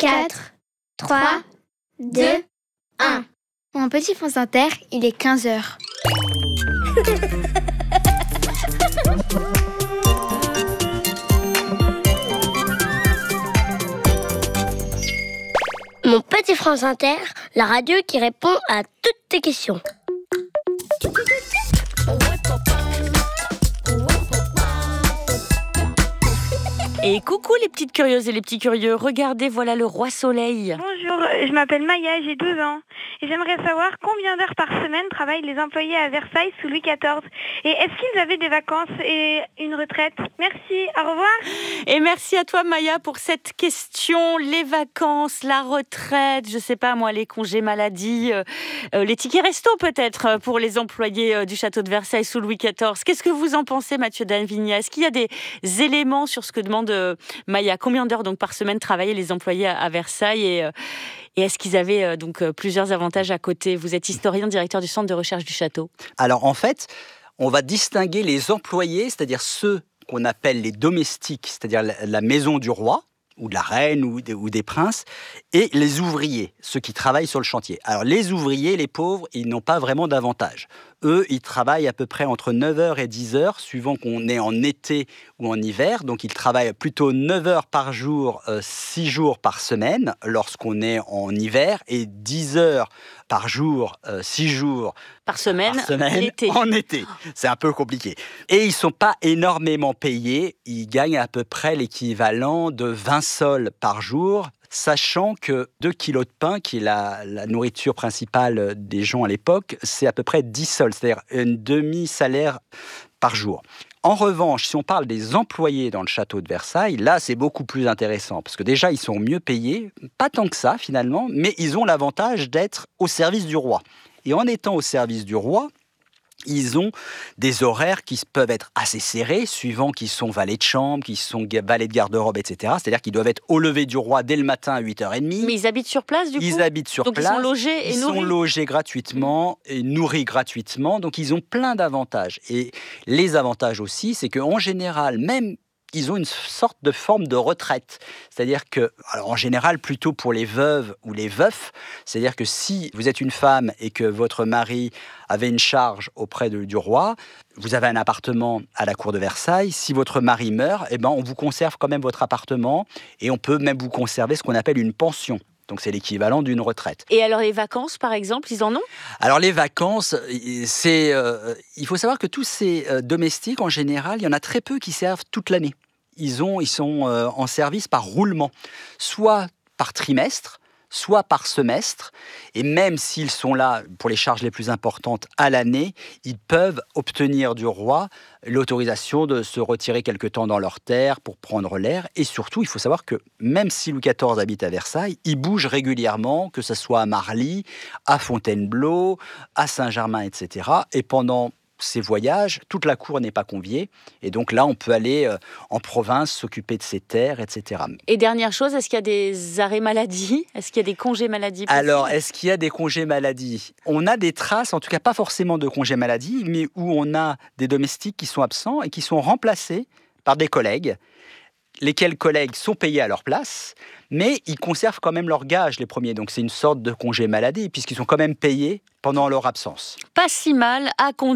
4, 3, 2, 1. Mon petit France Inter, il est 15h. Mon petit France Inter, la radio qui répond à toutes tes questions. Et coucou les petites curieuses et les petits curieux, regardez, voilà le roi soleil. Bonjour, je m'appelle Maya, j'ai 12 ans et j'aimerais savoir combien d'heures par semaine travaillent les employés à Versailles sous Louis XIV et est-ce qu'ils avaient des vacances et une retraite? Merci, au revoir. Et merci à toi Maya pour cette question, les vacances, la retraite, je sais pas moi, les congés maladie, les tickets resto peut-être pour les employés du château de Versailles sous Louis XIV. Qu'est-ce que vous en pensez Mathieu Danvigna? Est-ce qu'il y a des éléments sur ce que demande Maya? Combien d'heures donc par semaine travaillaient les employés à Versailles et est-ce qu'ils avaient plusieurs avantages à côté? Vous êtes historien, directeur du centre de recherche du château. Alors en fait, on va distinguer les employés, c'est-à-dire ceux qu'on appelle les domestiques, c'est-à-dire la maison du roi, ou de la reine, ou des princes, et les ouvriers, ceux qui travaillent sur le chantier. Alors les ouvriers, les pauvres, ils n'ont pas vraiment d'avantage. Eux, ils travaillent à peu près entre 9h et 10h, suivant qu'on est en été ou en hiver. Donc ils travaillent plutôt 9 heures par jour, 6 jours par semaine, lorsqu'on est en hiver, et 10 heures par jour, 6 jours par semaine l'été. En été. C'est un peu compliqué. Et ils ne sont pas énormément payés. Ils gagnent à peu près l'équivalent de 20 sols par jour, sachant que 2 kilos de pain, qui est la nourriture principale des gens à l'époque, c'est à peu près 10 sols, c'est-à-dire un demi-salaire par jour. En revanche, si on parle des employés dans le château de Versailles, là, c'est beaucoup plus intéressant, parce que déjà, ils sont mieux payés, pas tant que ça, finalement, mais ils ont l'avantage d'être au service du roi. Et en étant au service du roi, ils ont des horaires qui peuvent être assez serrés, suivant qu'ils sont valets de chambre, qu'ils sont valets de garde-robe, etc. C'est-à-dire qu'ils doivent être au lever du roi dès le matin à 8h30. Mais ils habitent sur place, du coup? Ils habitent sur place. Donc ils sont logés et nourris? Ils sont logés gratuitement et nourris gratuitement. Donc ils ont plein d'avantages. Et les avantages aussi, c'est qu'en général, même ils ont une sorte de forme de retraite. C'est-à-dire que, alors en général, plutôt pour les veuves ou les veufs, c'est-à-dire que si vous êtes une femme et que votre mari avait une charge auprès du roi, vous avez un appartement à la cour de Versailles, si votre mari meurt, on vous conserve quand même votre appartement et on peut même vous conserver ce qu'on appelle une pension. Donc c'est l'équivalent d'une retraite. Et alors les vacances, par exemple, ils en ont? Alors les vacances, il faut savoir que tous ces domestiques, en général, il y en a très peu qui servent toute l'année. Ils sont en service par roulement, soit par trimestre, soit par semestre. Et même s'ils sont là pour les charges les plus importantes à l'année, ils peuvent obtenir du roi l'autorisation de se retirer quelque temps dans leur terre pour prendre l'air. Et surtout, il faut savoir que même si Louis XIV habite à Versailles, il bouge régulièrement, que ce soit à Marly, à Fontainebleau, à Saint-Germain, etc. Et pendant ces voyages, toute la cour n'est pas conviée. Et donc là, on peut aller en province, s'occuper de ses terres, etc. Et dernière chose, est-ce qu'il y a des arrêts maladie? Est-ce qu'il y a des congés maladie possibles? Alors, est-ce qu'il y a des congés maladie? On a des traces, en tout cas pas forcément de congés maladie, mais où on a des domestiques qui sont absents et qui sont remplacés par des collègues, lesquels collègues sont payés à leur place, mais ils conservent quand même leur gage, les premiers. Donc c'est une sorte de congé maladie, puisqu'ils sont quand même payés pendant leur absence. Pas si mal, à condition